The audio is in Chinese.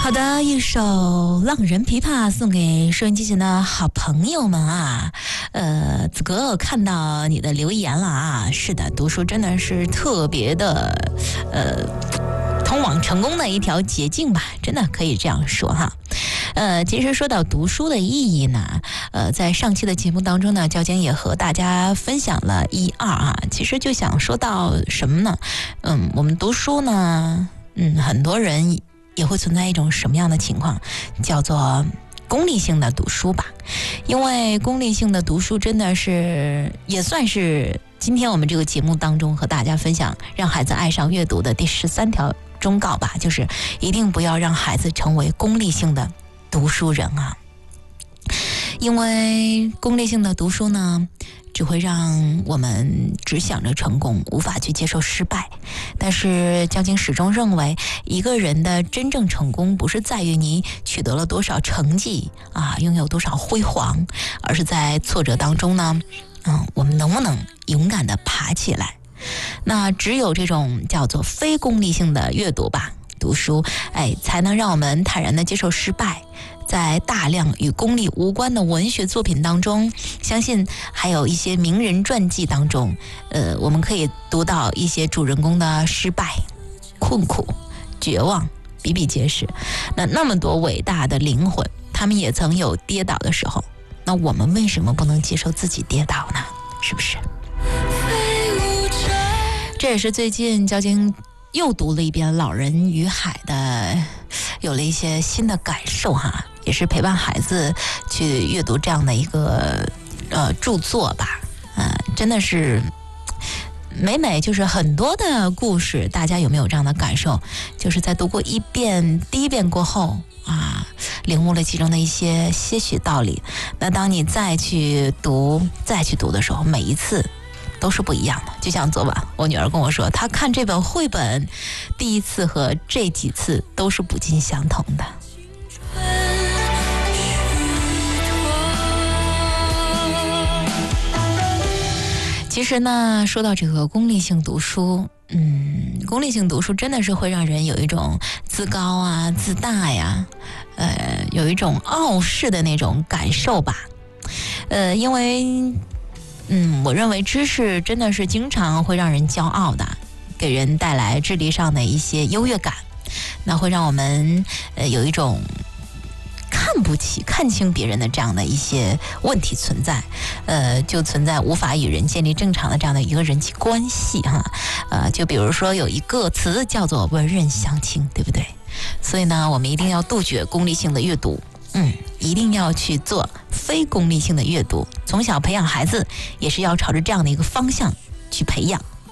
好的，一首《浪人琵琶》送给收音机前的好朋友们啊。子格看到你的留言了啊。是的，读书真的是特别的通往成功的一条捷径吧，真的可以这样说哈。其实说到读书的意义呢，在上期的节目当中呢，交警也和大家分享了1、2啊。其实就想说到什么呢？我们读书呢，很多人也会存在一种什么样的情况，叫做功利性的读书吧。因为功利性的读书真的是也算是今天我们这个节目当中和大家分享让孩子爱上阅读的第13条忠告吧，就是一定不要让孩子成为功利性的读书人啊。因为功利性的读书呢，只会让我们只想着成功，无法去接受失败。但是交警始终认为，一个人的真正成功不是在于你取得了多少成绩啊，拥有多少辉煌，而是在挫折当中呢，我们能不能勇敢地爬起来。那只有这种叫做非功利性的阅读吧，读书，才能让我们坦然地接受失败。在大量与功利无关的文学作品当中，相信还有一些名人传记当中，我们可以读到一些主人公的失败、困苦、绝望比比皆是。那么多伟大的灵魂，他们也曾有跌倒的时候，那我们为什么不能接受自己跌倒呢？是不是？这也是最近交警又读了一遍《老人与海》的，有了一些新的感受哈，也是陪伴孩子去阅读这样的一个著作吧。真的是每就是很多的故事，大家有没有这样的感受？就是在读过第一遍过后啊，领悟了其中的一些些许道理。那当你再去读的时候，每一次都是不一样的。就像昨晚我女儿跟我说，她看这本绘本第一次和这几次都是不尽相同的。其实呢，说到这个功利性读书，功利性读书真的是会让人有一种自高啊、自大呀，有一种傲视的那种感受吧。因为我认为知识真的是经常会让人骄傲的，给人带来智力上的一些优越感，那会让我们有一种看清别人的这样的一些问题存在，就存在无法与人建立正常的这样的一个人际关系哈。就比如说有一个词叫做文人相轻，对不对？所以呢，我们一定要杜绝功利性的阅读。一定要去做非功利性的阅读，从小培养孩子也是要朝着这样的一个方向去培养。